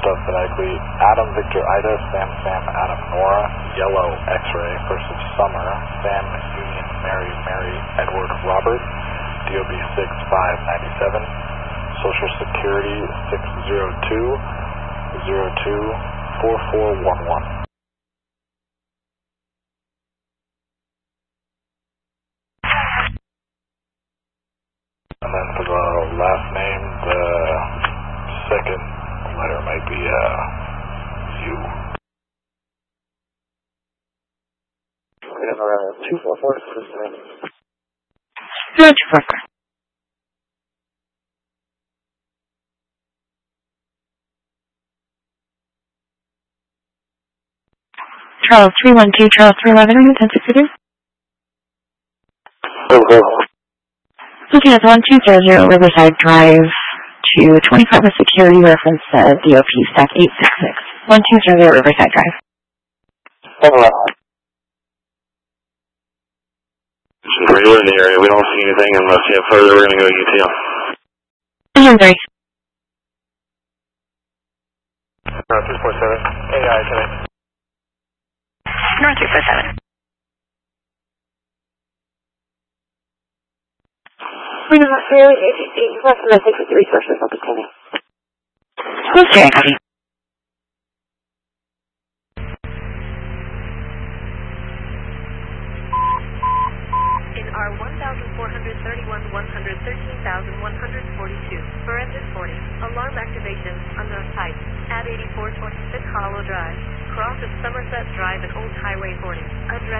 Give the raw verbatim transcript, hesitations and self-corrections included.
Delta phonetically Adam Victor Ida Sam Sam Adam Nora Yellow X-ray First of Summer Sam Union Mary Mary Edward Robert D O B six five nine seven Social Security six zero two zero two four four one one. And then for the last name, the second letter might be uh, U. We have uh, two four four. two four four. Charles three one two, Charles three eleven, are you ten sixty-two? Oh, oh. Okay, that's one two zero zero Riverside Drive to twenty-five with security reference uh, D O P stack eight six six. one two zero zero Riverside Drive. Oh, uh. We're in the area. We don't see anything unless you have further. We're going to go U T M. I'm sorry. North three four seven. A I today. North three four seven. We don't know, it's less than six with the resources of the clinic. Who's steering, copy? In R one four thirty-one, one thirteen one forty-two, Forensic forty, alarm activation, unknown type, at eighty-four twenty-six Hollow Drive, cross of Somerset Drive and Old Highway forty, address